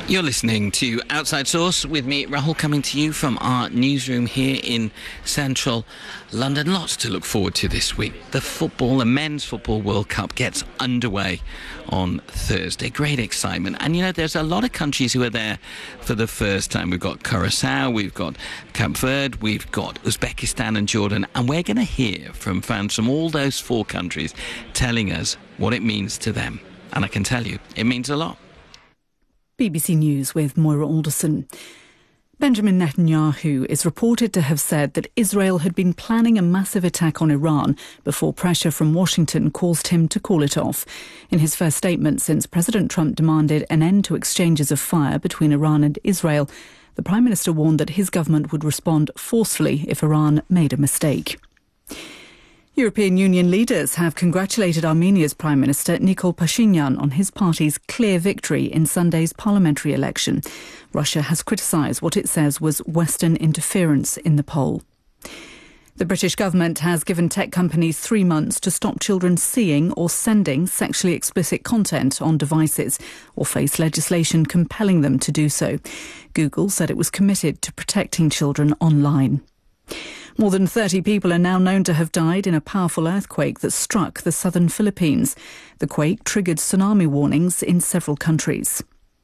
You're listening to Outside Source with me, Rahul, coming to you from our newsroom here in central London. Lots to look forward to this week. The Men's Football World Cup gets underway on Thursday. Great excitement. And, there's a lot of countries who are there for the first time. We've got Curacao, we've got Cape Verde, we've got Uzbekistan and Jordan. And we're going to hear from fans from all those four countries telling us what it means to them. And I can tell you, it means a lot. BBC News with Moira Alderson. Benjamin Netanyahu is reported to have said that Israel had been planning a massive attack on Iran before pressure from Washington caused him to call it off. In his first statement since President Trump demanded an end to exchanges of fire between Iran and Israel, the Prime Minister warned that his government would respond forcefully if Iran made a mistake. European Union leaders have congratulated Armenia's Prime Minister Nikol Pashinyan on his party's clear victory in Sunday's parliamentary election. Russia has criticised what it says was Western interference in the poll. The British government has given tech companies 3 months to stop children seeing or sending sexually explicit content on devices or face legislation compelling them to do so. Google said it was committed to protecting children online. More than 30 people are now known to have died in a powerful earthquake that struck the southern Philippines. The quake triggered tsunami warnings in several countries.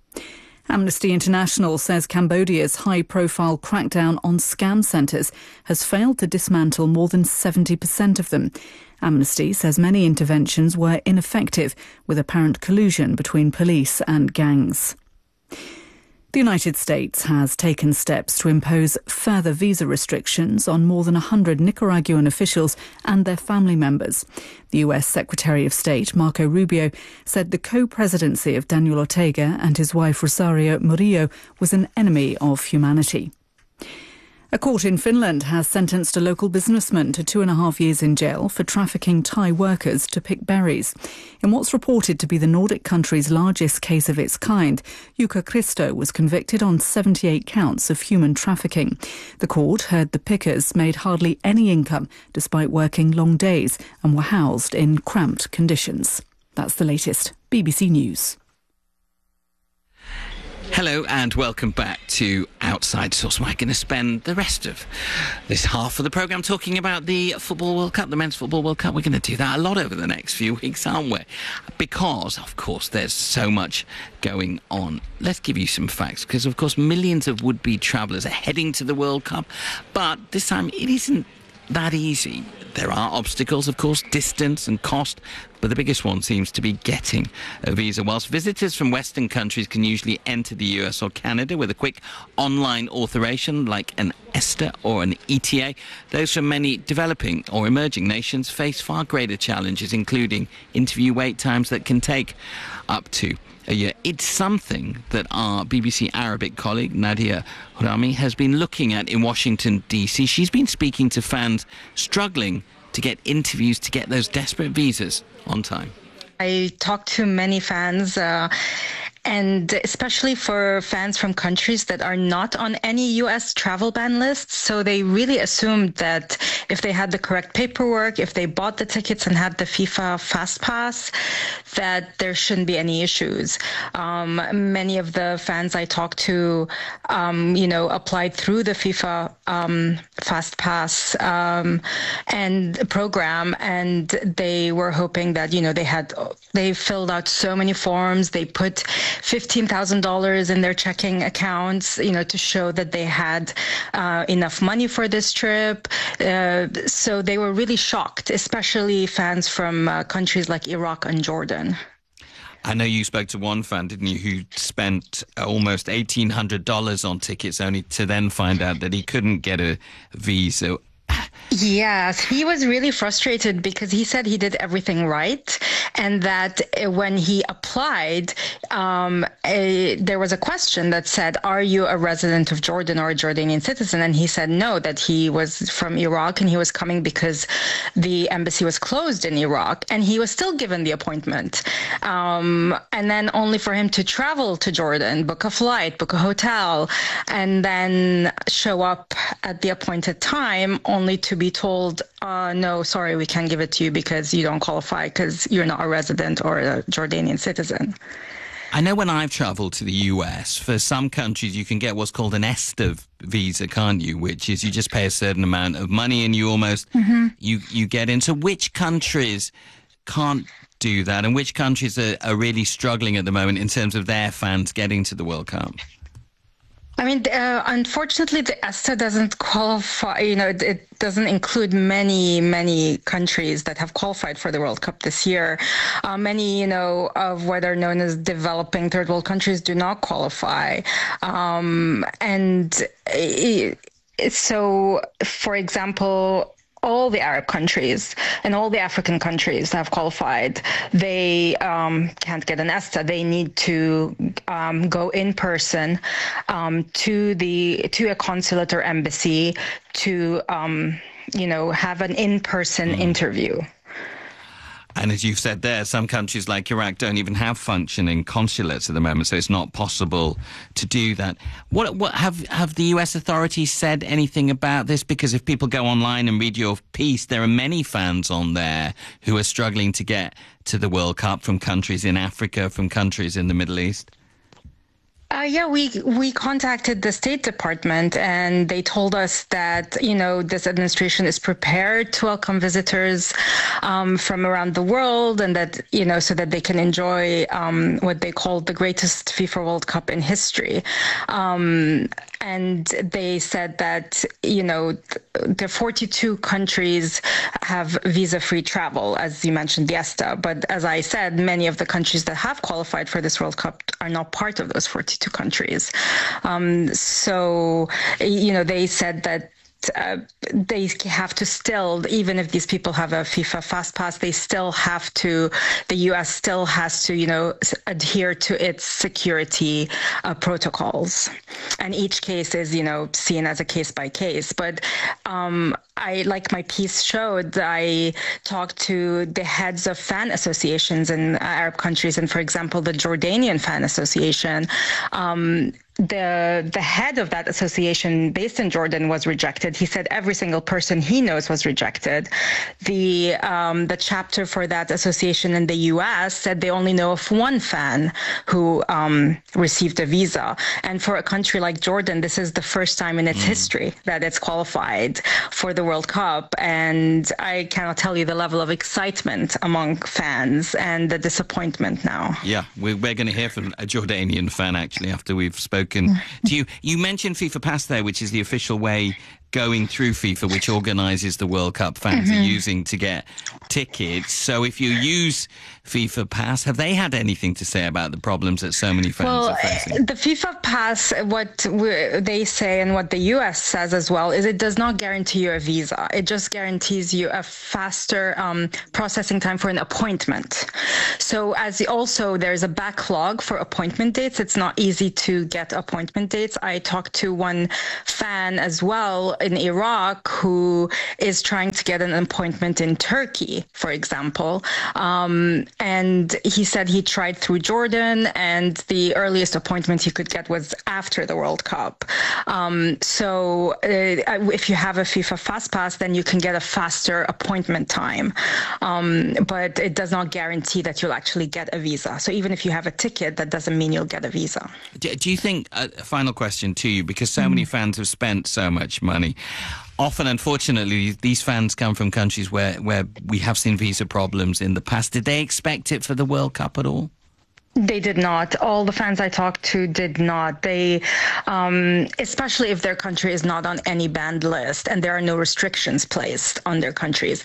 Amnesty International says Cambodia's high-profile crackdown on scam centres has failed to dismantle more than 70% of them. Amnesty says many interventions were ineffective, with apparent collusion between police and gangs. The United States has taken steps to impose further visa restrictions on more than 100 Nicaraguan officials and their family members. The US Secretary of State, Marco Rubio, said the co-presidency of Daniel Ortega and his wife Rosario Murillo was an enemy of humanity. A court in Finland has sentenced a local businessman to 2.5 years in jail for trafficking Thai workers to pick berries. In what's reported to be the Nordic country's largest case of its kind, Jukka Christo was convicted on 78 counts of human trafficking. The court heard the pickers made hardly any income despite working long days and were housed in cramped conditions. That's the latest. BBC News. Hello and welcome back to Outside Source. We're going to spend the rest of this half of the programme talking about the Football World Cup, the Men's Football World Cup. We're going to do that a lot over the next few weeks, aren't we? Because, of course, there's so much going on. Let's give you some facts, because, of course, millions of would-be travellers are heading to the World Cup. But this time, it isn't that easy. There are obstacles, of course, distance and cost, but the biggest one seems to be getting a visa. Whilst visitors from Western countries can usually enter the US or Canada with a quick online authorization like an ESTA or an ETA, those from many developing or emerging nations face far greater challenges, including interview wait times that can take up to a year. It's something that our BBC Arabic colleague Nadia Hourami has been looking at in Washington, D.C. She's been speaking to fans struggling to get interviews, to get those desperate visas on time. I talked to many fans, and especially for fans from countries that are not on any U.S. travel ban lists. So they really assumed that if they had the correct paperwork, if they bought the tickets and had the FIFA Fast Pass, that there shouldn't be any issues. Many of the fans I talked to, applied through the FIFA Fast Pass and program, and they were hoping that, they filled out so many forms, they put $15,000 in their checking accounts, to show that they had enough money for this trip. So they were really shocked, especially fans from countries like Iraq and Jordan. I know you spoke to one fan, didn't you, who spent almost $1,800 on tickets only to then find out that he couldn't get a visa. Yes, he was really frustrated because he said he did everything right, and that when he applied, there was a question that said, are you a resident of Jordan or a Jordanian citizen? And he said no, that he was from Iraq and he was coming because the embassy was closed in Iraq, and he was still given the appointment. And then only for him to travel to Jordan, book a flight, book a hotel, and then show up at the appointed time only to be told, no, sorry, we can't give it to you because you don't qualify because you're not a resident or a Jordanian citizen. I know when I've travelled to the US, for some countries you can get what's called an ESTA visa, can't you? Which is you just pay a certain amount of money and you almost, you get in. So which countries can't do that, and which countries are really struggling at the moment in terms of their fans getting to the World Cup? I mean, unfortunately, the ESTA doesn't qualify. It doesn't include many countries that have qualified for the World Cup this year. Many, of what are known as developing third world countries do not qualify. So, for example, all the Arab countries and all the African countries that have qualified, they can't get an ESTA. They need to go in person to a consulate or embassy to have an in-person interview. And as you've said there, some countries like Iraq don't even have functioning consulates at the moment, so it's not possible to do that. What have the US authorities said anything about this? Because if people go online and read your piece, there are many fans on there who are struggling to get to the World Cup from countries in Africa, from countries in the Middle East. We contacted the State Department, and they told us that, this administration is prepared to welcome visitors from around the world, and that, so that they can enjoy what they call the greatest FIFA World Cup in history. And they said that, the 42 countries have visa-free travel, as you mentioned, the ESTA. But as I said, many of the countries that have qualified for this World Cup are not part of those 42 countries. So, they said that they have to still, even if these people have a FIFA Fast Pass, the US still has to, adhere to its security protocols. And each case is, seen as a case by case. But like my piece showed, I talked to the heads of fan associations in Arab countries. And for example, the Jordanian Fan Association, the head of that association based in Jordan was rejected. He said every single person he knows was rejected. The chapter for that association in the US said they only know of one fan who received a visa. And for a country like Jordan, this is the first time in its history that it's qualified for the World Cup. And I cannot tell you the level of excitement among fans and the disappointment now. Yeah, we're going to hear from a Jordanian fan actually after we've spoken to you. You mentioned FIFA Pass there, which is the official way going through FIFA, which organises the World Cup fans are using to get tickets. So if you use FIFA Pass, have they had anything to say about the problems that so many fans are facing? The FIFA Pass, what they say and what the US says as well, is it does not guarantee you a visa. It just guarantees you a faster processing time for an appointment. So there's a backlog for appointment dates. It's not easy to get appointment dates. I talked to one fan as well in Iraq who is trying to get an appointment in Turkey, for example. And he said he tried through Jordan, and the earliest appointment he could get was after the World Cup. So if you have a FIFA Fast Pass, then you can get a faster appointment time. But it does not guarantee that you'll actually get a visa. So even if you have a ticket, that doesn't mean you'll get a visa. Do you think, a final question to you, because so many fans have spent so much money, often, unfortunately, these fans come from countries where we have seen visa problems in the past. Did they expect it for the World Cup at all? They did not. All the fans I talked to did not. They, especially if their country is not on any banned list and there are no restrictions placed on their countries.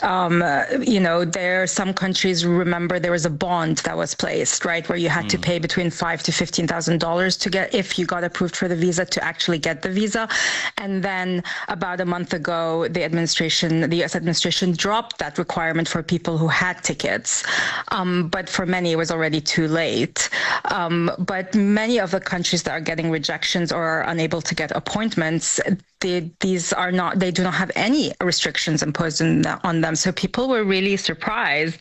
There are some countries, remember, there was a bond that was placed, right, where you had to pay between $5,000 to $15,000 to get, if you got approved for the visa, to actually get the visa. And then about a month ago, the US administration dropped that requirement for people who had tickets. But for many, it was already too late. But many of the countries that are getting rejections or are unable to get appointments, they do not have any restrictions imposed on them. So people were really surprised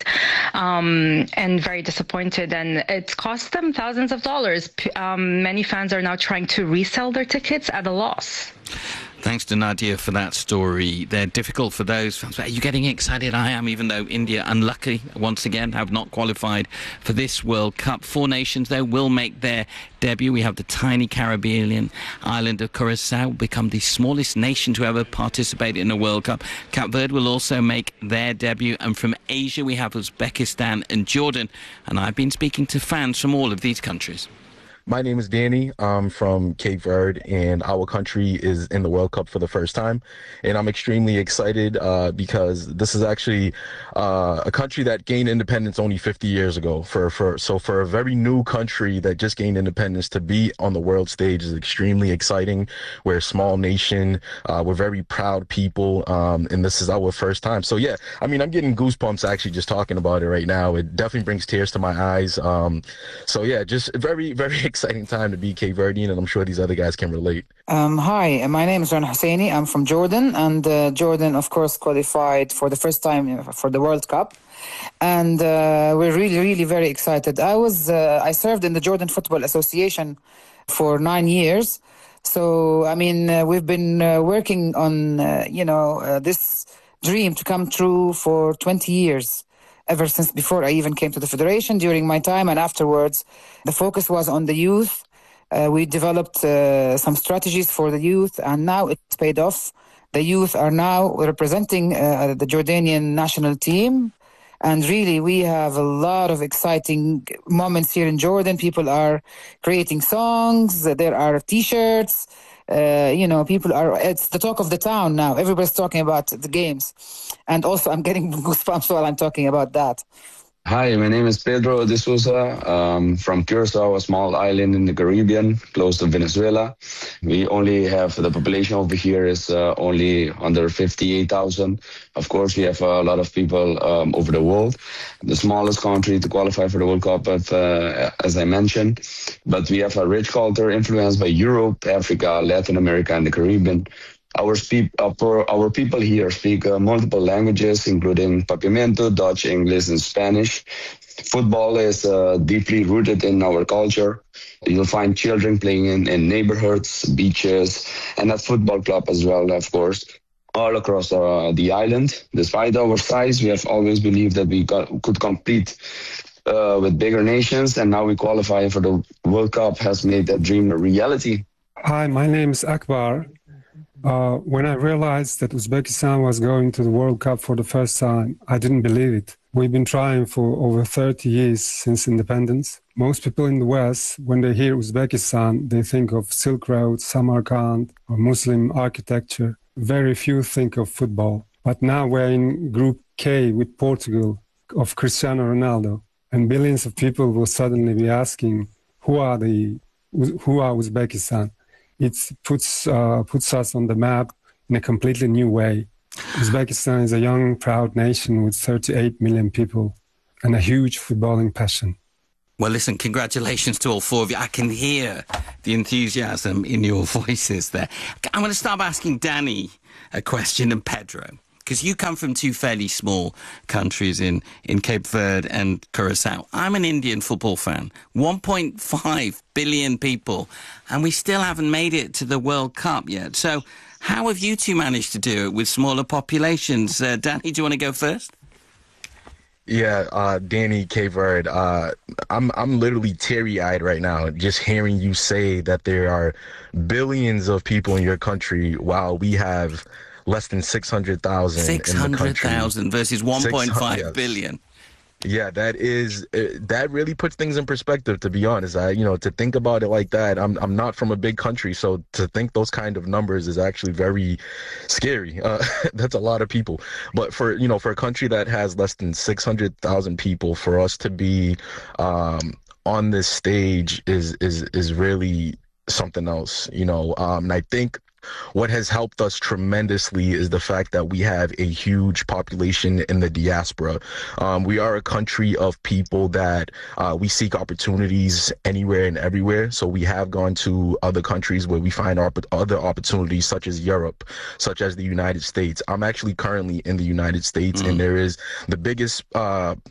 and very disappointed, and it cost them thousands of dollars. Many fans are now trying to resell their tickets at a loss. Thanks to Nadia for that story. They're difficult for those fans. Are you getting excited? I am, even though India, unlucky, once again, have not qualified for this World Cup. 4 nations, though, will make their debut. We have the tiny Caribbean island of Curacao, become the smallest nation to ever participate in a World Cup. Cape Verde will also make their debut. And from Asia, we have Uzbekistan and Jordan. And I've been speaking to fans from all of these countries. My name is Danny. I'm from Cape Verde, and our country is in the World Cup for the first time. And I'm extremely excited because this is actually a country that gained independence only 50 years ago. So for a very new country that just gained independence to be on the world stage is extremely exciting. We're a small nation. We're very proud people, and this is our first time. So yeah, I mean, I'm getting goosebumps actually just talking about it right now. It definitely brings tears to my eyes. So yeah, just very, very exciting time to be Cape Verdean, and I'm sure these other guys can relate. Hi, my name is Ron Husseini. I'm from Jordan, and Jordan, of course, qualified for the first time for the World Cup, and we're really, really very excited. I served in the Jordan Football Association for 9 years, so I mean we've been working on this dream to come true for 20 years. Ever since before I even came to the Federation, during my time and afterwards, the focus was on the youth. We developed some strategies for the youth, and now it's paid off. The youth are now representing the Jordanian national team. And really, we have a lot of exciting moments here in Jordan. People are creating songs. There are T-shirts. It's the talk of the town now. Everybody's talking about the games. And also, I'm getting goosebumps while I'm talking about that. Hi, my name is Pedro de Souza, from Curacao, a small island in the Caribbean, close to Venezuela. We only have, the population over here is only under 58,000. Of course, we have a lot of people over the world. The smallest country to qualify for the World Cup, as I mentioned. But we have a rich culture influenced by Europe, Africa, Latin America, and the Caribbean. Our people here speak multiple languages, including Papiamento, Dutch, English, and Spanish. Football is deeply rooted in our culture. You'll find children playing in neighborhoods, beaches, and at football club as well, of course, all across the island. Despite our size, we have always believed that we could compete with bigger nations, and now we qualify for the World Cup has made that dream a reality. Hi, my name is Akbar. When I realized that Uzbekistan was going to the World Cup for the first time, I didn't believe it. We've been trying for over 30 years since independence. Most people in the West, when they hear Uzbekistan, they think of Silk Road, Samarkand, or Muslim architecture. Very few think of football. But now we're in Group K with Portugal, of Cristiano Ronaldo. And billions of people will suddenly be asking, who are Uzbekistan? It puts us on the map in a completely new way. Uzbekistan is a young, proud nation with 38 million people and a huge footballing passion. Well, listen, congratulations to all 4 of you. I can hear the enthusiasm in your voices there. I'm going to start by asking Danny a question, and Pedro, because you come from 2 fairly small countries in Cape Verde and Curacao. I'm an Indian football fan, 1.5 billion people, and we still haven't made it to the World Cup yet. So how have you two managed to do it with smaller populations? Danny, do you want to go first? Yeah, Danny, Cape Verde, I'm literally teary-eyed right now just hearing you say that there are billions of people in your country while we have less than 600,000 in the country. 600,000 versus 1.5 billion. Yeah, that really puts things in perspective, to be honest. To think about it like that, I'm not from a big country, so to think those kind of numbers is actually very scary. That's a lot of people. But for a country that has less than 600,000 people, for us to be on this stage is really something else, and I think what has helped us tremendously is the fact that we have a huge population in the diaspora. We are a country of people that we seek opportunities anywhere and everywhere. So we have gone to other countries where we find other opportunities, such as Europe, such as the United States. I'm actually currently in the United States, and there is the biggest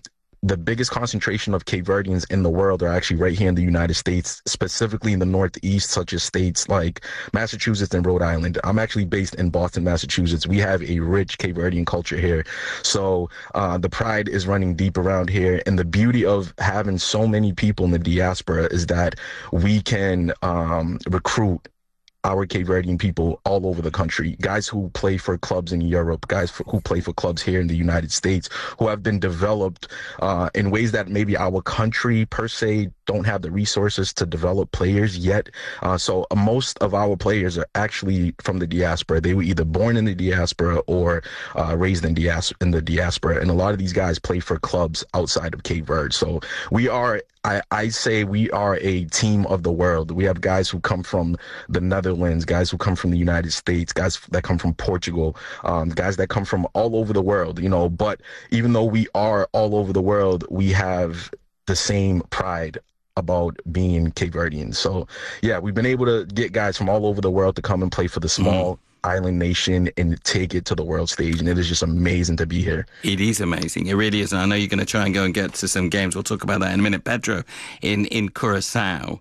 the biggest concentration of Cape Verdeans in the world are actually right here in the United States, specifically in the Northeast, such as states like Massachusetts and Rhode Island. I'm actually based in Boston, Massachusetts. We have a rich Cape Verdean culture here. So the pride is running deep around here. And the beauty of having so many people in the diaspora is that we can recruit our Cape Verdean people all over the country, guys who play for clubs in Europe, who play for clubs here in the United States, who have been developed in ways that maybe our country per se don't have the resources to develop players yet. So most of our players are actually from the diaspora. They were either born in the diaspora or raised in the diaspora. And a lot of these guys play for clubs outside of Cape Verde. So we are, I say we are a team of the world. We have guys who come from the Netherlands, guys who come from the United States, guys that come from Portugal, guys that come from all over the world, you know. But even though we are all over the world, we have the same pride about being Cape Verdean. So yeah, we've been able to get guys from all over the world to come and play for the small island nation and take it to the world stage, and it is just amazing to be here. It is amazing. It really is. And I know you're going to try and go and get to some games. We'll talk about that in a minute. Pedro, in Curacao,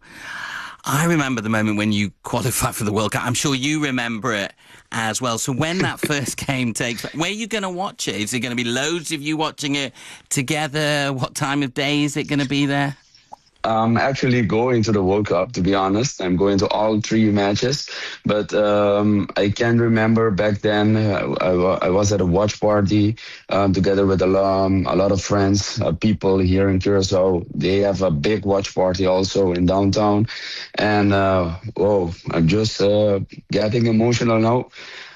I remember the moment when you qualified for the World Cup. I'm sure you remember it as well. So when that first game takes place, where are you going to watch it? Is there going to be loads of you watching it together? What time of day is it going to be there? I'm actually going to the World Cup, to be honest. I'm going to all 3 matches. But I can remember back then I was at a watch party together with a lot of friends, people here in Curacao. They have a big watch party also in downtown. And, I'm just getting emotional now.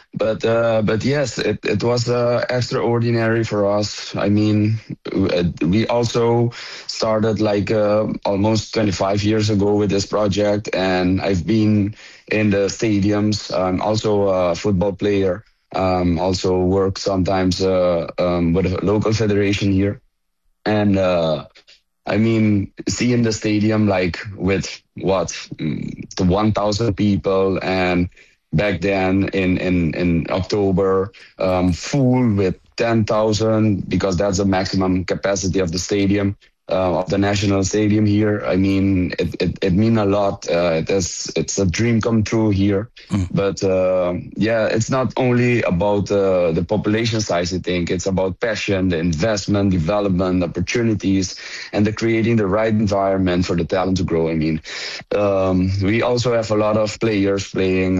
But yes, it was extraordinary for us. I mean, we also started like almost 25 years ago with this project, and I've been in the stadiums. I'm also a football player. Also work sometimes with a local federation here, and I mean, seeing the stadium like with the 1,000 people and back then in October, full with 10,000 because that's the maximum capacity of the stadium, of the national stadium here. I mean, it means a lot. It's a dream come true here. But it's not only about the population size, I think. It's about passion, the investment, development, opportunities, and the creating the right environment for the talent to grow. I mean, we also have a lot of players playing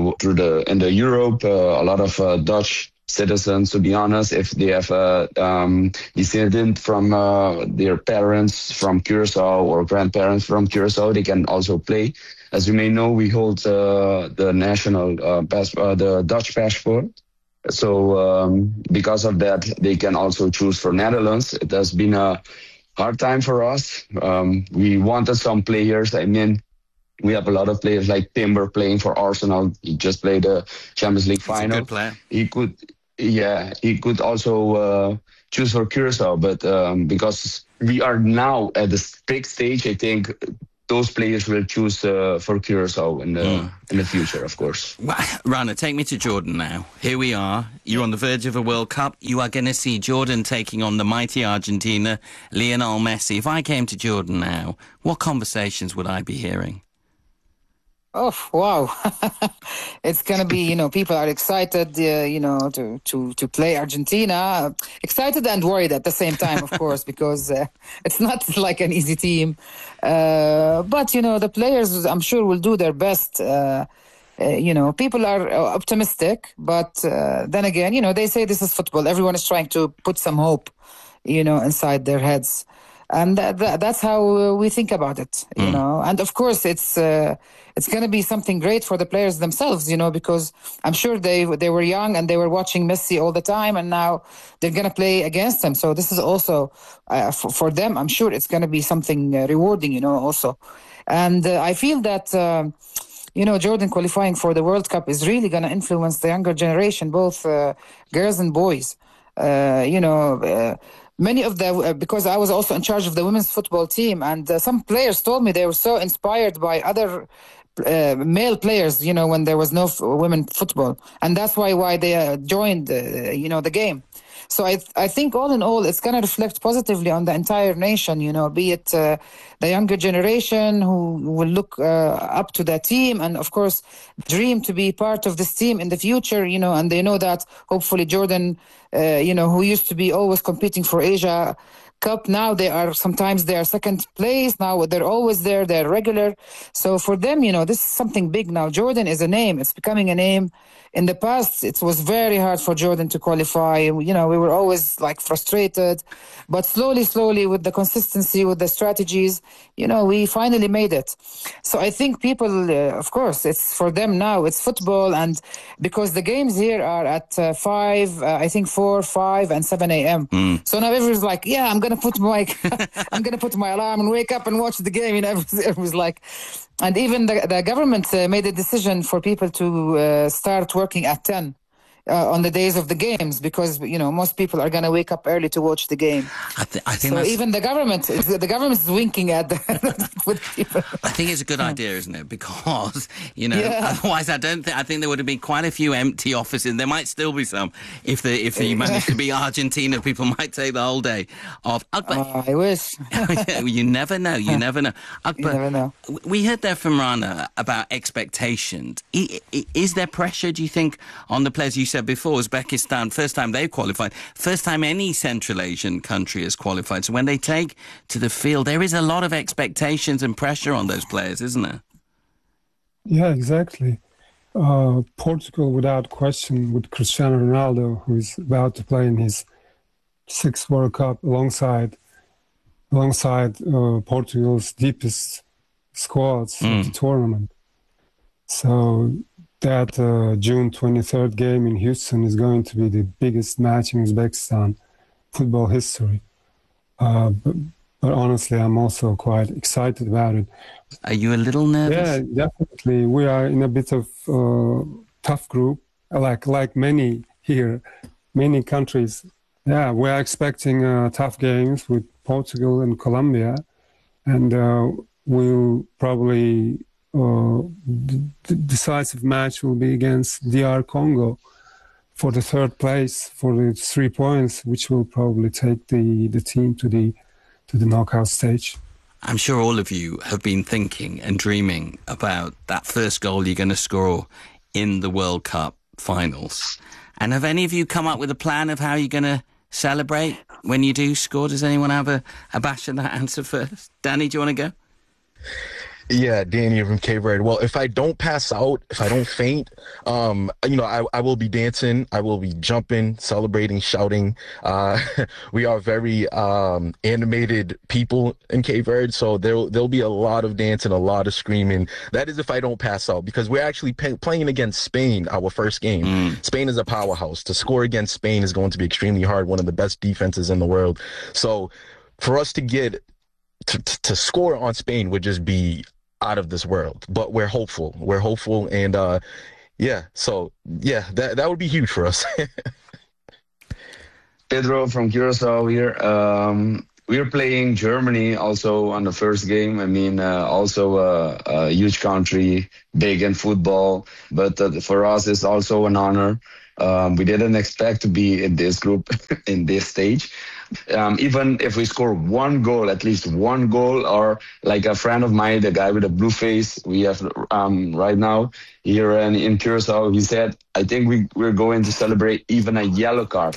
in the Europe, a lot of Dutch citizens, to be honest. If they have descendant from their parents from Curacao or grandparents from Curacao, they can also play. As you may know, we hold the national the Dutch passport. So because of that, they can also choose for Netherlands. It has been a hard time for us. We wanted some players. I mean, we have a lot of players like Timber playing for Arsenal. He just played the Champions League final. He's a good player. He could also choose for Curacao, but because we are now at the big stage, I think those players will choose for Curacao in the future, of course. Well, Rana, take me to Jordan now. Here we are. You're on the verge of a World Cup. You are going to see Jordan taking on the mighty Argentina, Lionel Messi. If I came to Jordan now, what conversations would I be hearing? Oh, wow. It's going to be, people are excited, to play Argentina. Excited and worried at the same time, of course, because it's not like an easy team. But, the players, I'm sure, will do their best. People are optimistic, but then again, they say this is football. Everyone is trying to put some hope, inside their heads. And that's how we think about it, And of course, it's going to be something great for the players themselves, because I'm sure they were young and they were watching Messi all the time, and now they're going to play against him. So this is also for them. I'm sure it's going to be something rewarding, also. And I feel that Jordan qualifying for the World Cup is really going to influence the younger generation, both girls and boys. Many of the, because I was also in charge of the women's football team, and some players told me they were so inspired by other male players, when there was no women football. And that's why they joined, the game. So I think all in all, it's going to reflect positively on the entire nation, be it the younger generation who will look up to that team and, of course, dream to be part of this team in the future, and they know that hopefully Jordan, who used to be always competing for Asia Cup, now they are second place. Now they're always there, they're regular. So for them, this is something big now. Jordan is a name, it's becoming a name. In the past, it was very hard for Jordan to qualify. We were always frustrated, but slowly with the consistency, with the strategies, we finally made it. So I think people, of course, it's for them now, it's football. And because the games here are at 4, 5 and 7 a.m. So now everyone's like, yeah, I'm going to put my alarm and wake up and watch the game. It was like, and even the government made a decision for people to start working at 10 on the days of the games, because most people are going to wake up early to watch the game. I think so even the government is winking at with people. I think it's a good idea, isn't it? Because otherwise, I think there would have been quite a few empty offices. There might still be some if you managed to be Argentina. People might take the whole day off. I wish. You never know. You never know. You never know. We heard there from Rana about expectations. Is there pressure, do you think, on the players? You said before, Uzbekistan, first time they qualified, first time any Central Asian country has qualified. So when they take to the field, there is a lot of expectations and pressure on those players, isn't there? Yeah, exactly. Portugal, without question, with Cristiano Ronaldo, who is about to play in his 6th World Cup alongside Portugal's deepest squads of the tournament. So that June 23rd game in Houston is going to be the biggest match in Uzbekistan football history. But honestly, I'm also quite excited about it. Are you a little nervous? Yeah, definitely. We are in a bit of tough group, like many here, many countries. Yeah, we're expecting tough games with Portugal and Colombia, and we'll probably the decisive match will be against DR Congo for the 3rd place, for the 3 points, which will probably take the team to the knockout stage. I'm sure all of you have been thinking and dreaming about that first goal you're going to score in the World Cup finals. And have any of you come up with a plan of how you're going to celebrate when you do score? Does anyone have a bash at that answer first? Danny, do you want to go? Yeah, Danny from Cape Verde. Well, if I don't pass out, if I don't faint, I will be dancing. I will be jumping, celebrating, shouting. We are very animated people in Cape Verde, so there'll be a lot of dancing, a lot of screaming. That is if I don't pass out, because we're actually playing against Spain, our first game. Spain is a powerhouse. To score against Spain is going to be extremely hard, one of the best defenses in the world. So for us to get to score on Spain would just be out of this world, but we're hopeful, and that would be huge for us. Pedro from Curacao here. We're playing Germany also on the first game. I mean, also a huge country, big in football, but for us it's also an honor. We didn't expect to be in this group in this stage. Even if we score one goal, at least one goal, or like a friend of mine, the guy with the blue face we have right now here in Curacao, he said, I think we're going to celebrate even a yellow card.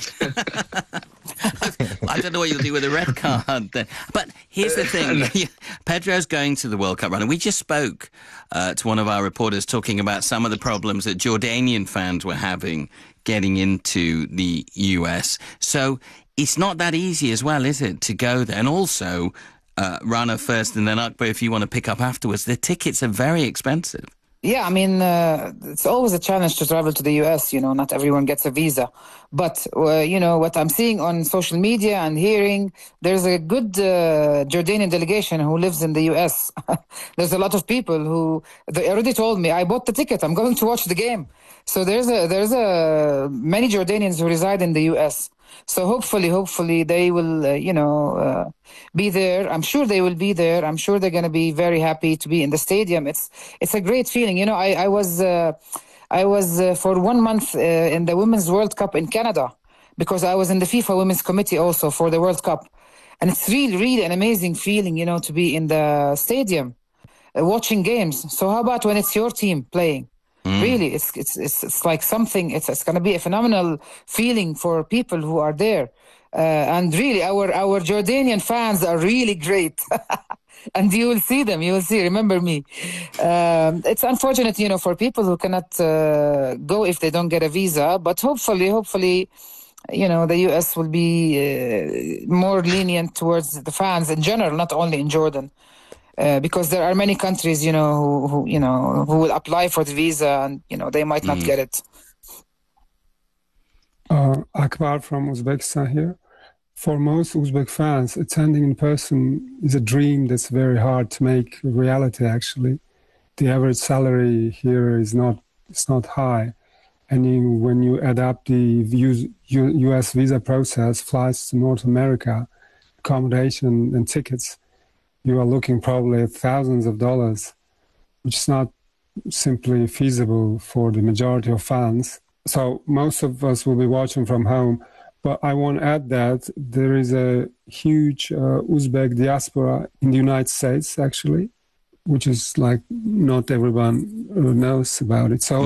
I don't know what you'll do with a red card then. But here's the thing. Pedro's going to the World Cup run, and we just spoke to one of our reporters talking about some of the problems that Jordanian fans were having getting into the US. So it's not that easy as well, is it, to go there? And also, Rana first and then Akbar, if you want to pick up afterwards, the tickets are very expensive. Yeah, I mean, it's always a challenge to travel to the US, not everyone gets a visa. But, what I'm seeing on social media and hearing, there's a good Jordanian delegation who lives in the US. There's a lot of people who, they already told me, I bought the ticket, I'm going to watch the game. So there's many Jordanians who reside in the US. So hopefully they will, be there. I'm sure they will be there. I'm sure they're going to be very happy to be in the stadium. It's a great feeling. I was for 1 month in the Women's World Cup in Canada. because I was in the FIFA Women's Committee also for the World Cup. And it's really, really an amazing feeling, to be in the stadium watching games. So how about when it's your team playing? Really, it's like something. It's going to be a phenomenal feeling for people who are there, and really, our Jordanian fans are really great, and you will see them. You will see. Remember me. It's unfortunate, for people who cannot go if they don't get a visa. But hopefully, the U.S. will be more lenient towards the fans in general, not only in Jordan. Because there are many countries, who will apply for the visa and, they might not get it. Akbar from Uzbekistan here. For most Uzbek fans, attending in person is a dream that's very hard to make a reality, actually. The average salary here is not high. And when you add up the U.S. visa process, flights to North America, accommodation and tickets, you are looking probably at thousands of dollars, which is not simply feasible for the majority of fans. So most of us will be watching from home. But I want to add that there is a huge Uzbek diaspora in the United States, actually, which is like not everyone knows about it. So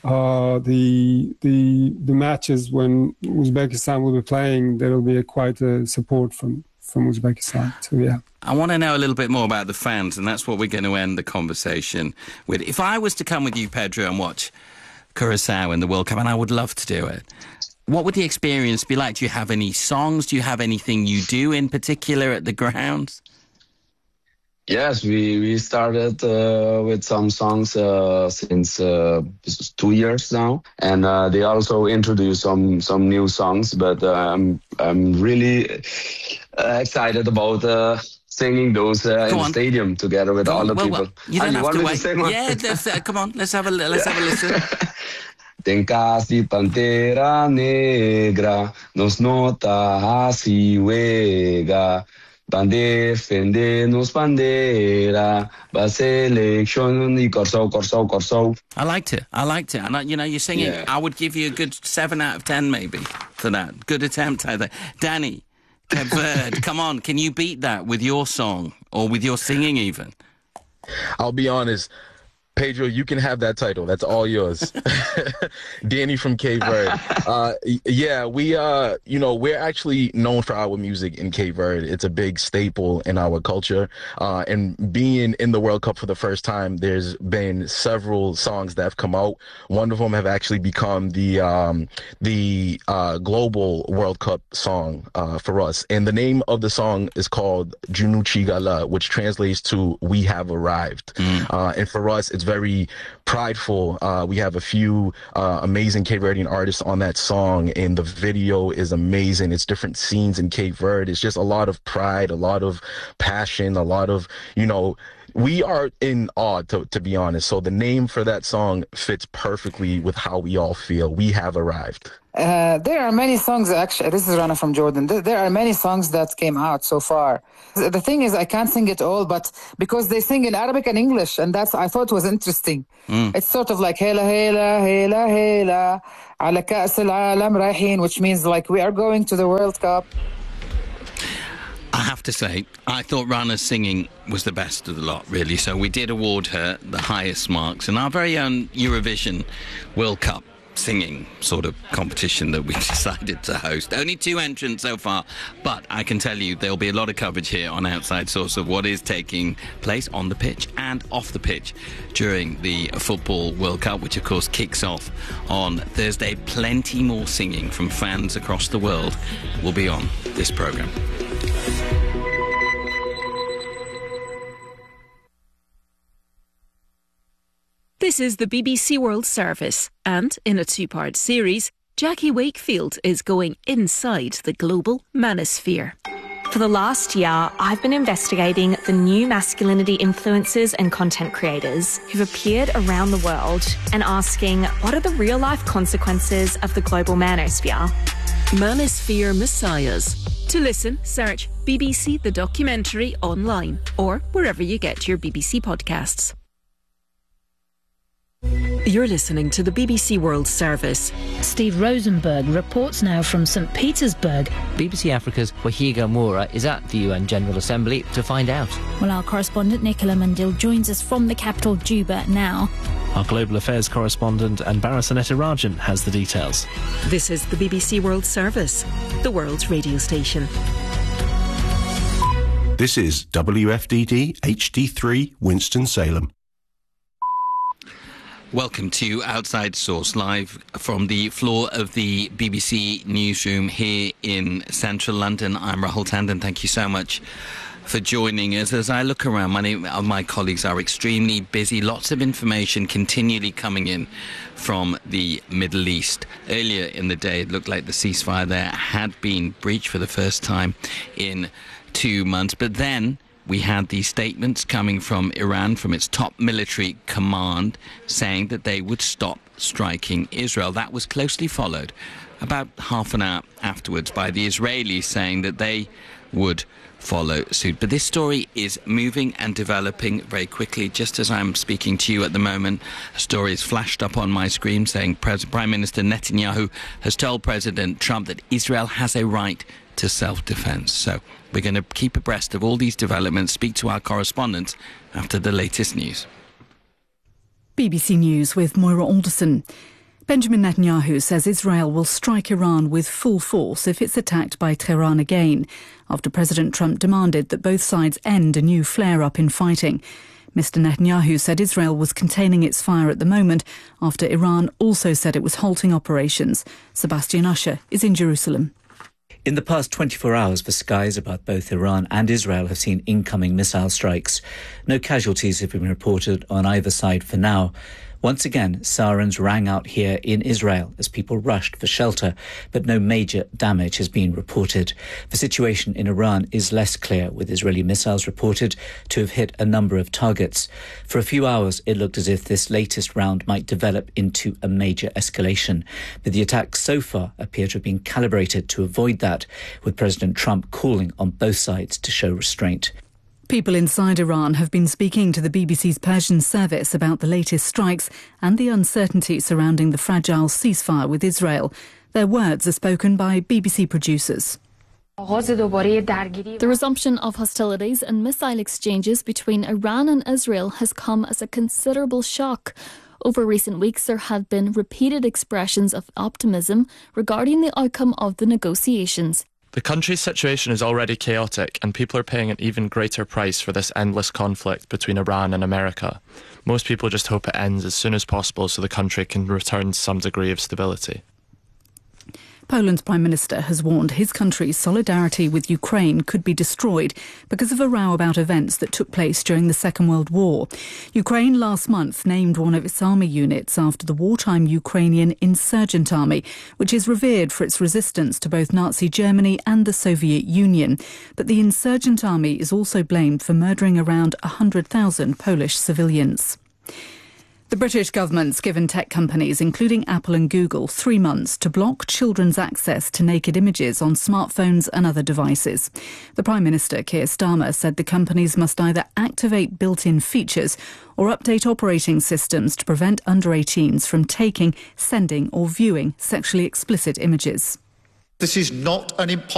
the matches when Uzbekistan will be playing, there will be quite a support from Uzbekistan. So, yeah. I want to know a little bit more about the fans, and that's what we're going to end the conversation with. If I was to come with you, Pedro, and watch Curaçao in the World Cup, and I would love to do it, what would the experience be like? Do you have any songs? Do you have anything you do in particular at the grounds? Yes, we started with some songs since 2 years now, and they also introduced some new songs. But I'm really excited about singing those in the stadium together with all the people. Well, you don't have to wait. Yeah, come on, let's have a listen. Tem casi pantera negra, nos nota así juega. Van defendernos bandera, va selección y corso. I liked it. And, you're singing. Yeah. I would give you a good 7 out of 10 maybe for that. Good attempt, I think. Danny, Cape Verde, come on. Can you beat that with your song or with your singing even? I'll be honest. Pedro, you can have that title. That's all yours. Danny from Cape Verde. We're actually known for our music in Cape Verde. It's a big staple in our culture. And being in the World Cup for the first time, there's been several songs that have come out. One of them have actually become the global World Cup song for us. And the name of the song is called Junu Chigala, which translates to "We Have Arrived." And for us, it's very prideful. We have a few amazing Cape Verdean artists on that song, and the video is amazing. It's different scenes in Cape Verde. It's just a lot of pride, a lot of passion, a lot of, we are in awe, to be honest. So the name for that song fits perfectly with how we all feel. We have arrived. There are many songs, actually. This is Rana from Jordan. There are many songs that came out so far. The thing is, I can't sing it all, but because they sing in Arabic and English, and I thought was interesting. It's sort of like Hela, Hela, Hela, Hela, Ala Ka'as al-Alam Rahin, which means like we are going to the World Cup. I have to say, I thought Rana's singing was the best of the lot, really. So we did award her the highest marks in our very own Eurovision World Cup singing sort of competition that we decided to host. Only 2 entrants so far, but I can tell you there'll be a lot of coverage here on Outside Source of what is taking place on the pitch and off the pitch during the Football World Cup, which of course kicks off on Thursday. Plenty more singing from fans across the world will be on this programme. This is the BBC World Service, and in a 2-part series, Jackie Wakefield is going inside the global manosphere. For the last year, I've been investigating the new masculinity influencers and content creators who've appeared around the world and asking, what are the real-life consequences of the global manosphere? Manosphere Messiahs. To listen, search BBC The Documentary online or wherever you get your BBC podcasts. You're listening to the BBC World Service. Steve Rosenberg reports now from St. Petersburg. BBC Africa's Wahiga Moura is at the UN General Assembly to find out. Well, our correspondent Nicola Mandil joins us from the capital, Juba, now. Our global affairs correspondent Anbara Sanetarajan has the details. This is the BBC World Service, the world's radio station. This is WFDD HD3 Winston-Salem. Welcome to Outside Source, live from the floor of the BBC newsroom here in central London. I'm Rahul Tandon. Thank you so much for joining us. As I look around, many of my colleagues are extremely busy. Lots of information continually coming in from the Middle East. Earlier in the day, it looked like the ceasefire there had been breached for the first time in 2 months. But then we had these statements coming from Iran, from its top military command, saying that they would stop striking Israel. That was closely followed about half an hour afterwards by the Israelis saying that they would follow suit. But this story is moving and developing very quickly. Just as I'm speaking to you at the moment, a story is flashed up on my screen saying Prime Minister Netanyahu has told President Trump that Israel has a right to self-defense. So we're going to keep abreast of all these developments, speak to our correspondents after the latest news. BBC News with Moira Alderson. Benjamin Netanyahu says Israel will strike Iran with full force if it's attacked by Tehran again, after President Trump demanded that both sides end a new flare-up in fighting. Mr. Netanyahu said Israel was containing its fire at the moment, after Iran also said it was halting operations. Sebastian Usher is in Jerusalem. In the past 24 hours, the skies about both Iran and Israel have seen incoming missile strikes. No casualties have been reported on either side for now. Once again, sirens rang out here in Israel as people rushed for shelter, but no major damage has been reported. The situation in Iran is less clear, with Israeli missiles reported to have hit a number of targets. For a few hours, it looked as if this latest round might develop into a major escalation. But the attacks so far appear to have been calibrated to avoid that, with President Trump calling on both sides to show restraint. People inside Iran have been speaking to the BBC's Persian service about the latest strikes and the uncertainty surrounding the fragile ceasefire with Israel. Their words are spoken by BBC producers. The resumption of hostilities and missile exchanges between Iran and Israel has come as a considerable shock. Over recent weeks, there have been repeated expressions of optimism regarding the outcome of the negotiations. The country's situation is already chaotic, and people are paying an even greater price for this endless conflict between Iran and America. Most people just hope it ends as soon as possible so the country can return to some degree of stability. Poland's Prime Minister has warned his country's solidarity with Ukraine could be destroyed because of a row about events that took place during the Second World War. Ukraine last month named one of its army units after the wartime Ukrainian Insurgent Army, which is revered for its resistance to both Nazi Germany and the Soviet Union. But the Insurgent Army is also blamed for murdering around 100,000 Polish civilians. The British government's given tech companies, including Apple and Google, 3 months to block children's access to naked images on smartphones and other devices. The Prime Minister, Keir Starmer, said the companies must either activate built-in features or update operating systems to prevent under-18s from taking, sending or viewing sexually explicit images. This is not an impossible